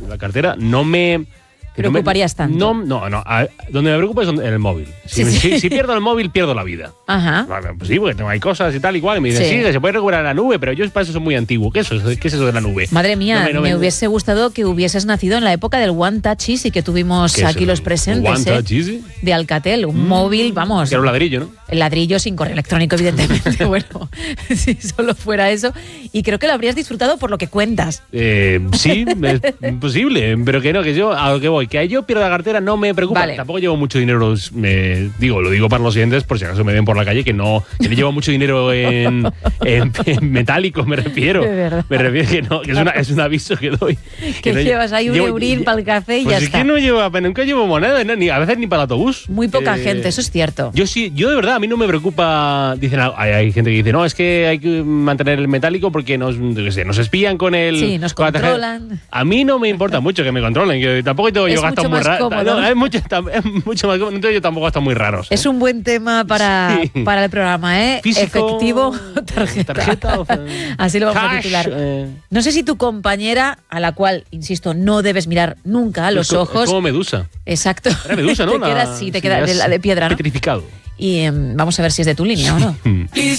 la cartera no me... ¿Preocuparías tanto? No. Donde me preocupa es en el móvil. Si pierdo el móvil, pierdo la vida. Ajá. Bueno, pues sí, porque hay cosas y tal igual. Y me dicen, Sí. sí, que se puede recuperar la nube, pero yo para eso soy muy antiguo. ¿Qué es eso de la nube? Madre mía, No me hubiese gustado que hubieses nacido en la época del One Touch Easy que tuvimos ¿Qué es aquí eso? los presentes. One Touch Easy. De Alcatel, un móvil, vamos. Que era un ladrillo, ¿no? El ladrillo sin correo electrónico, evidentemente. Bueno, si solo fuera eso. Y creo que lo habrías disfrutado por lo que cuentas. Sí, es posible, pero que no, que yo a lo que voy, que yo pierda la cartera no me preocupa. Vale. Tampoco llevo mucho dinero, lo digo para los siguientes, por si acaso me ven por la calle, que no llevo mucho dinero en metálico, me refiero. De verdad. Me refiero que no, que es un aviso que doy. Que no llevas ahí un eurín para el café y pues ya es está. que nunca llevo moneda, a veces ni para el autobús. Muy poca gente, eso es cierto. Yo de verdad, a mí no me preocupa. Dicen, hay gente que dice, no, es que hay que mantener el metálico porque nos espían con el. Sí, nos con la tarjeta. controlan. A mí no me importa mucho que me controlen. Que tampoco tengo Es yo gastos mucho muy más raros. cómodo. No, es mucho más cómodo. Entonces yo tampoco gasto muy raros. Es un buen tema para el programa, ¿eh? Físico, efectivo, tarjeta. Así lo vamos a Cash, titular. No sé si tu compañera, a la cual, insisto, no debes mirar nunca a los ojos. Es como Medusa. Exacto. Era Medusa, ¿no? Te queda de piedra, ¿no? Petrificado. Y vamos a ver si es de tu línea o no.